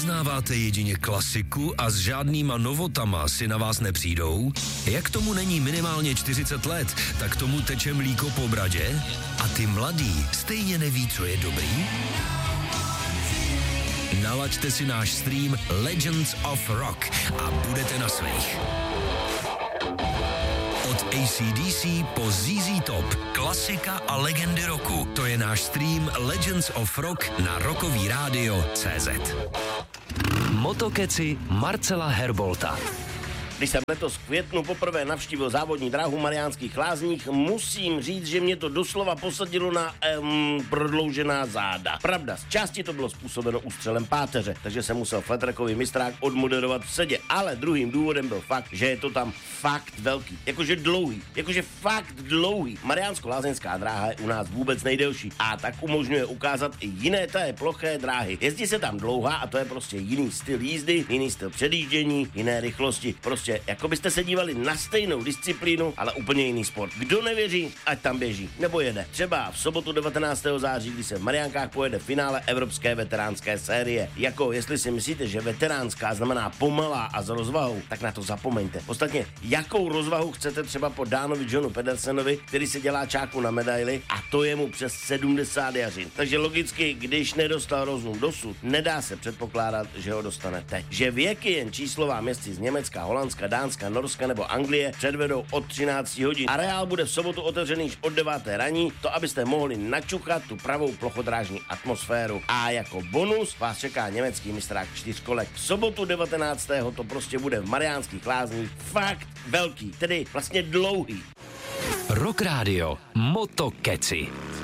Uznáváte jedině klasiku a s žádnýma novotama si na vás nepřijdou? Jak tomu není minimálně 40 let, tak tomu teče mlíko po bradě? A ty mladý stejně neví, co je dobrý? Nalaďte si náš stream Legends of Rock a budete na svých. Od AC/DC po ZZ Top, klasika a legendy roku. To je náš stream Legends of Rock na rockovíradio.cz. Motokeci Marcela Herbolta. Když jsem letos v květnu poprvé navštívil závodní dráhu Mariánských Lázních, musím říct, že mě to doslova posadilo na prodloužená záda. Pravda, z části to bylo způsobeno ústřelem páteře, takže jsem musel flattrackový mistrák odmoderovat v sedě, ale druhým důvodem byl fakt, že je to tam fakt velký, jakože fakt dlouhý. Mariánsko-lázeňská dráha je u nás vůbec nejdelší a tak umožňuje ukázat i jiné té ploché dráhy. Jezdí se tam dlouhá a to je prostě jiný styl jízdy, jiný styl předjíždění, jiné rychlosti. Prostě jako byste se dívali na stejnou disciplínu, ale úplně jiný sport. Kdo nevěří, ať tam běží nebo jede. Třeba v sobotu 19. září, kdy se v Mariánkách pojede finále Evropské veteránské série. Jako jestli si myslíte, že veteránská znamená pomalá a s rozvahou, tak na to zapomeňte. Ostatně, jakou rozvahu chcete třeba po Dánovi Johnu Pedersenovi, který si dělá čáku na medaili a to je mu přes 70 jařin. Takže logicky, když nedostal rozum dosud, nedá se předpokládat, že ho dostanete. Že věk je jen číslová městci z Německa, Holandska, Dánska, Norska nebo Anglie předvedou od 13 hodin. Areál bude v sobotu otevřený od 9. raní, to abyste mohli načuchat tu pravou plochodrážní atmosféru. A jako bonus vás čeká německý mistrák 4kolek. V sobotu 19. to prostě bude v Mariánských Lázních fakt velký, tedy vlastně dlouhý. Rock Radio Motokeci.